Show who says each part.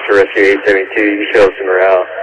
Speaker 1: for Rescue 872. You show us some morale.